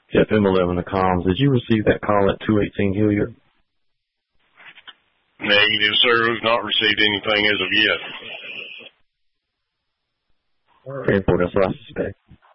FM 11, the comms. Did you receive that call at 218 Hilliard? Negative, sir. We've not received anything as of yet. Transport, that's what I suspect.